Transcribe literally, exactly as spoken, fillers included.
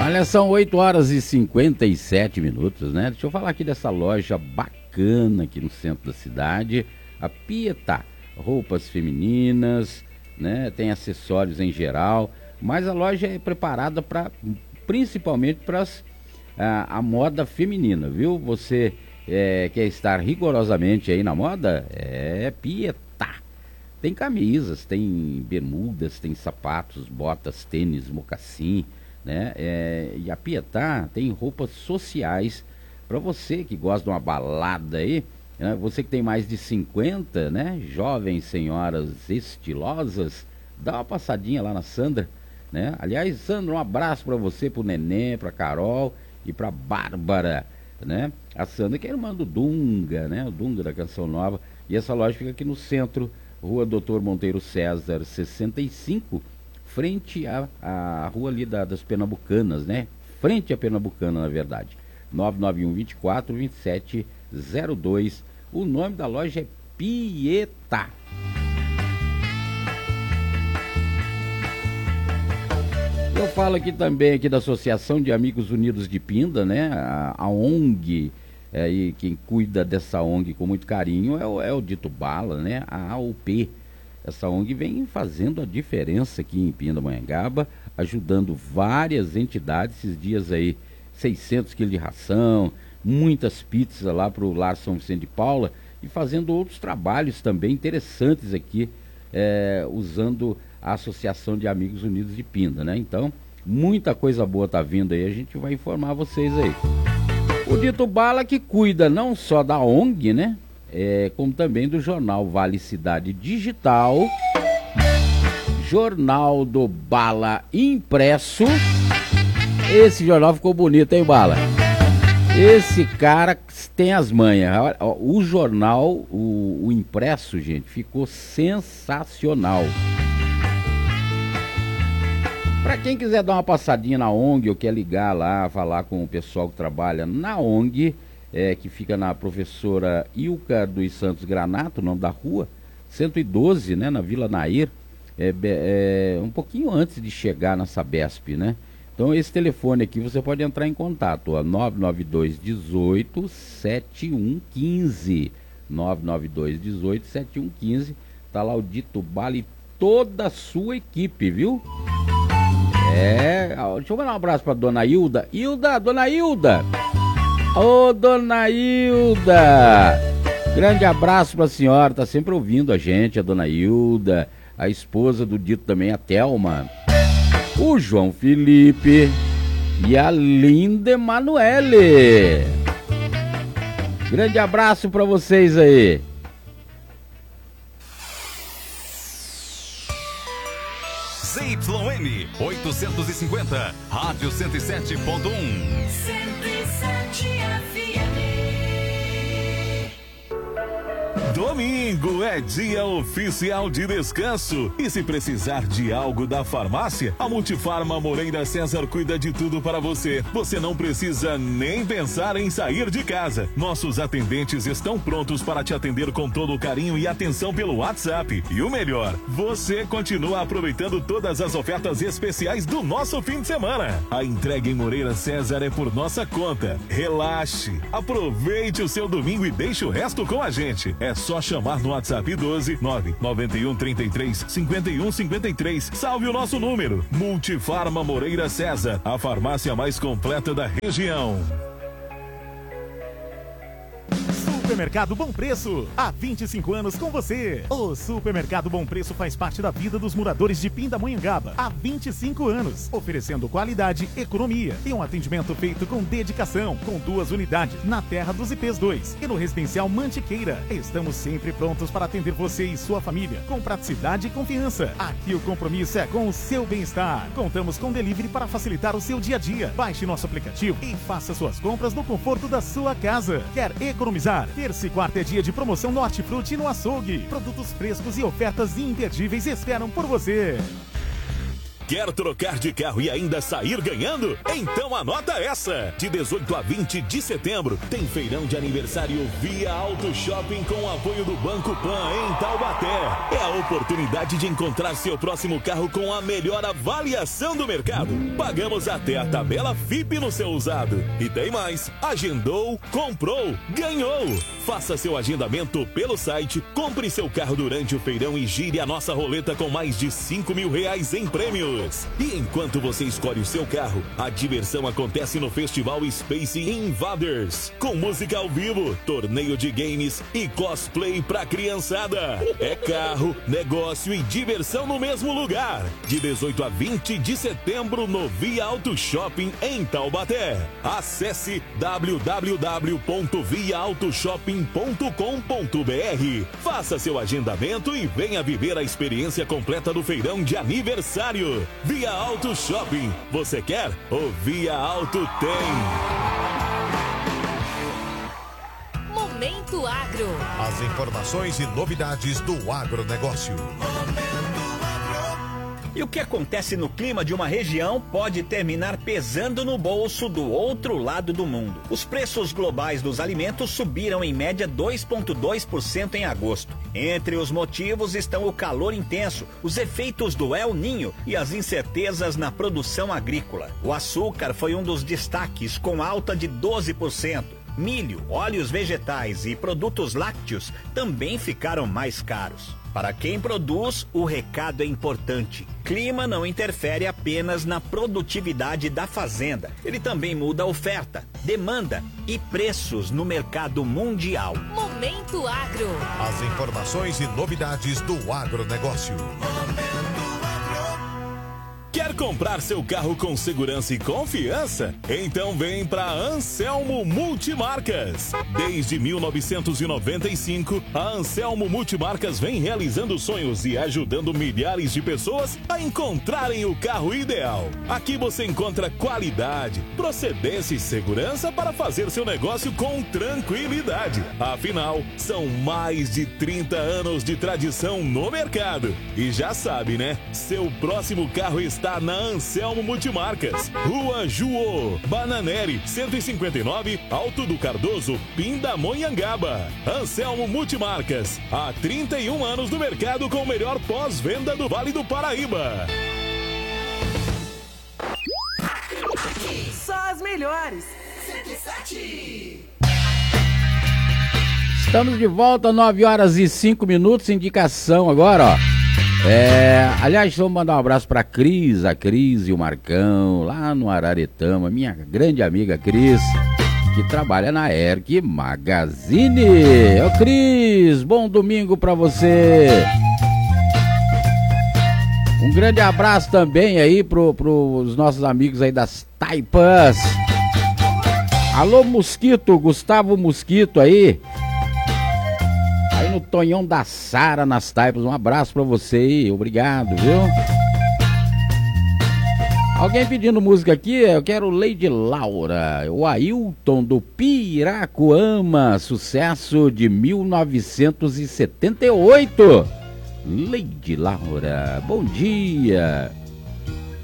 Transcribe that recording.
Olha, são oito horas e cinquenta e sete minutos, né? Deixa eu falar aqui dessa loja bacana aqui no centro da cidade, a Pietá. Roupas femininas, né? Tem acessórios em geral, mas a loja é preparada para, principalmente para a, a moda feminina, viu? Você é, quer estar rigorosamente aí na moda? É Pietá. Tem camisas, tem bermudas, tem sapatos, botas, tênis, mocassim, né? É, e a Pietá tem roupas sociais para você que gosta de uma balada aí, né? Você que tem mais de cinquenta, né? Jovens senhoras estilosas, dá uma passadinha lá na Sandra, né? Aliás, Sandra, um abraço para você, pro Neném, pra Carol e pra Bárbara, né? A Sandra que é irmã do Dunga, né? O Dunga da Canção Nova. E essa loja fica aqui no centro, Rua Doutor Monteiro César, sessenta e cinco, frente à, à rua ali da, das Pernambucanas, né? Frente à Pernambucana, na verdade. nove nove um, vinte e quatro, vinte e sete zero dois. O nome da loja é Pietá. Eu falo aqui também aqui da Associação de Amigos Unidos de Pinda, né? A, a ONG, é, e quem cuida dessa ONG com muito carinho é o, é o Dito Bala, né? A A U P. Essa ONG vem fazendo a diferença aqui em Pindamonhangaba, ajudando várias entidades esses dias aí, seiscentos quilos de ração, muitas pizzas lá para o Lar São Vicente de Paula e fazendo outros trabalhos também interessantes aqui, é, usando a Associação de Amigos Unidos de Pinda, né? Então, muita coisa boa tá vindo aí, a gente vai informar vocês aí. O Dito Bala que cuida não só da ONG, né? É, como também do jornal Vale Cidade Digital, Jornal do Bala Impresso. Esse jornal ficou bonito, hein, Bala? Esse cara tem as manhas. O jornal, o, o impresso, gente, ficou sensacional. Para quem quiser dar uma passadinha na ONG ou quer ligar lá, falar com o pessoal que trabalha na ONG, é, que fica na Professora Ilka dos Santos Granato, o nome da rua, cento e doze, né, na Vila Nair, é, é, um pouquinho antes de chegar na Sabesp, né? Então esse telefone aqui você pode entrar em contato, ó, nove nove dois, dezoito, setenta e um quinze, nove nove dois, dezoito, setenta e um quinze, tá lá o Dito Bala e toda a sua equipe, viu? É, deixa eu mandar um abraço pra dona Hilda. Hilda, dona Hilda! Ô, dona Hilda! Grande abraço pra senhora, tá sempre ouvindo a gente, a dona Hilda, a esposa do Dito também, a Thelma, o João Felipe e a linda Emanuele. Grande abraço pra vocês aí. Z Y M oitocentos e cinquenta, Rádio cento e sete ponto um. cento e sete F M. Domingo é dia oficial de descanso. E se precisar de algo da farmácia, a Multifarma Moreira César cuida de tudo para você. Você não precisa nem pensar em sair de casa. Nossos atendentes estão prontos para te atender com todo o carinho e atenção pelo WhatsApp. E o melhor, você continua aproveitando todas as ofertas especiais do nosso fim de semana. A entrega em Moreira César é por nossa conta. Relaxe, aproveite o seu domingo e deixe o resto com a gente. É só chamar no WhatsApp doze, nove nove um, trinta e três, cinquenta e um, cinquenta e três. Salve o nosso número. Multifarma Moreira César, a farmácia mais completa da região. Supermercado Bom Preço, há vinte e cinco anos com você. O Supermercado Bom Preço faz parte da vida dos moradores de Pindamonhangaba há vinte e cinco anos, oferecendo qualidade, economia e um atendimento feito com dedicação, com duas unidades na Terra dos I Ps dois e no Residencial Mantiqueira. Estamos sempre prontos para atender você e sua família, com praticidade e confiança. Aqui o compromisso é com o seu bem-estar. Contamos com delivery para facilitar o seu dia a dia. Baixe nosso aplicativo e faça suas compras no conforto da sua casa. Quer economizar? Terça e quarta é dia de promoção no Hortifruti e no Açougue. Produtos frescos e ofertas imperdíveis esperam por você. Quer trocar de carro e ainda sair ganhando? Então anota essa! De dezoito a vinte de setembro, tem feirão de aniversário Via Auto Shopping com o apoio do Banco Pan em Taubaté. É a oportunidade de encontrar seu próximo carro com a melhor avaliação do mercado. Pagamos até a tabela F I P no seu usado. E tem mais, agendou, comprou, ganhou! Faça seu agendamento pelo site, compre seu carro durante o feirão e gire a nossa roleta com mais de cinco mil reais em prêmios. E enquanto você escolhe o seu carro, a diversão acontece no Festival Space Invaders, com música ao vivo, torneio de games e cosplay pra criançada. É carro, negócio e diversão no mesmo lugar. De dezoito a vinte de setembro no Via Auto Shopping em Taubaté. Acesse w w w ponto via auto shopping ponto com ponto b r. Faça seu agendamento e venha viver a experiência completa do feirão de aniversário. Via Auto Shopping. Você quer? O Via Auto tem. Momento Agro. As informações e novidades do agronegócio. E o que acontece no clima de uma região pode terminar pesando no bolso do outro lado do mundo. Os preços globais dos alimentos subiram em média dois vírgula dois por cento em agosto. Entre os motivos estão o calor intenso, os efeitos do El Niño e as incertezas na produção agrícola. O açúcar foi um dos destaques, com alta de doze por cento. Milho, óleos vegetais e produtos lácteos também ficaram mais caros. Para quem produz, o recado é importante. Clima não interfere apenas na produtividade da fazenda. Ele também muda a oferta, demanda e preços no mercado mundial. Momento Agro. As informações e novidades do agronegócio. Quer comprar seu carro com segurança e confiança? Então vem para Anselmo Multimarcas. Desde mil novecentos e noventa e cinco, a Anselmo Multimarcas vem realizando sonhos e ajudando milhares de pessoas a encontrarem o carro ideal. Aqui você encontra qualidade, procedência e segurança para fazer seu negócio com tranquilidade. Afinal, são mais de trinta anos de tradição no mercado. E já sabe, né? Seu próximo carro está Está na Anselmo Multimarcas, Rua Juô, Bananeri, cento e cinquenta e nove, Alto do Cardoso, Pindamonhangaba. Anselmo Multimarcas, há trinta e um anos no mercado com o melhor pós-venda do Vale do Paraíba. Só as melhores. cento e sete. Estamos de volta, nove horas e cinco minutos, indicação agora, ó. É, aliás, vamos mandar um abraço pra Cris, a Cris e o Marcão, lá no Araretama, minha grande amiga Cris, que trabalha na Erg Magazine. Ô Cris, bom domingo pra você. Um grande abraço também aí pro, pros nossos amigos aí das Taipas. Alô Mosquito, Gustavo Mosquito aí. Aí no Tonhão da Sara nas Taipas, um abraço pra você aí, obrigado, viu? Alguém pedindo música aqui, eu quero Lady Laura, o Ailton do Piracuama, sucesso de mil novecentos e setenta e oito. Lady Laura, bom dia.